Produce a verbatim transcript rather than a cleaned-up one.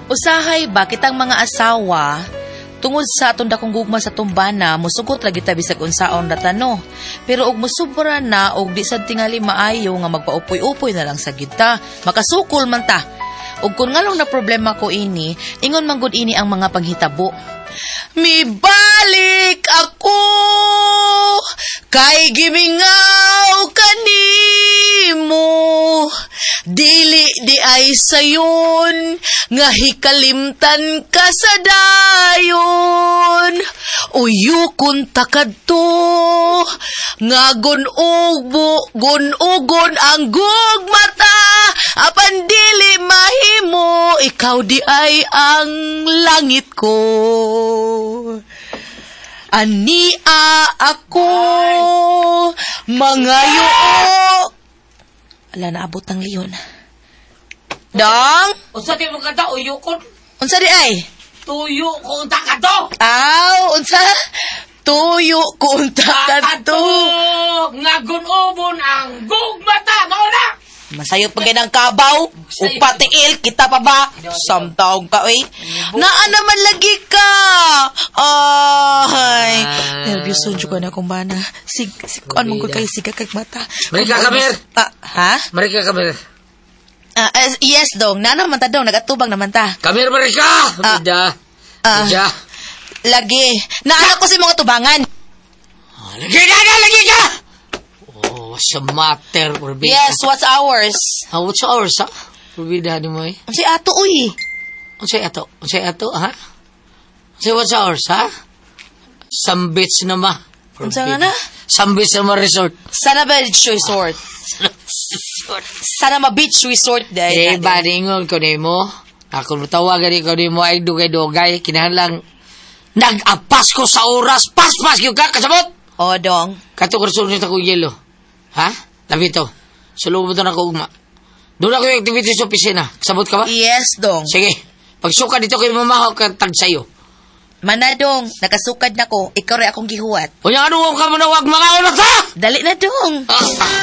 Usahay bakit ang mga asawa tungod sa atong dakong gugma sa tumbana musugot lagi ta bisag unsaon ratano. Pero og musubra na og di sad tingali maayo nga magpaupoy-upoy na lang sa kita, makasukol man ta. Ug kun ngalong na problema ko ini, ingon man gud ini ang mga panghitabo. Mibalik ako kay gimingaw kanimo, dili di ay sayon nga hikalimtan ka sa dayon. Uyukon takadto nga gunugbo gunugon ang gugmata, apan dili mahimo ikaw di ay ang langit ko. Ania ako mga yuo. Ala, naabot ng leon. Dong? Unsa di mo kata uyukon? Unsa di ay? Tuyo kong takato! Aw, unsa? Tuyo kung takato. Nga gunubon ang gugmata! Mauna! Masayot pa ganang kabaw. Upatiil, kita pa ba? Samtaong ka, eh. Naa naman lagi ka. Ay. Nervous yun ko na kung bana. Sig, sig, ano ko kayo siga kag mata. Marika, come here. Ah, ha? Marika, come here. Ah, uh, yes, dong. Na naman ta, dong. Nagatubang naman ta. Come here, Marika! Ah. Bida. Ah. Bida. Lagi. Naanak ko si mga tubangan. Lagi na na! Lagi ka! Oh, what's the matter, Bida? Yes, what's ours? Ah, what's ours, ha? Bida ni mo, eh. Ang si ato, uy. Ang say ato? Ang say ato, ha? Ang say what's ours, ha? Some beach na ma. Ang sa nga na? Some beach na ma resort. Sana beach resort. Sana ma beach resort Eh, dahil. baringon ko ni mo. Ako nutawagan ko ni mo ay dugay-dugay. Kinahanglang nag-apas ko sa oras. Pas-pas yung ka, kasabot! O, dong. Kato ko rason nito ko yelo. Ha? Labito. Sulubot na ako ugma. Doon ako yung activity sa opisina. Kasabot ka ba? Yes, dong. Sige. Pagsuka dito kayo mamahaw ka tag sa'yo. Mana, dong. Nakasukad na ko. Ikaw rin akong gihuwat. O yung ano ka mo na wag mga oras ha? Dali na, dong. Ah, ah.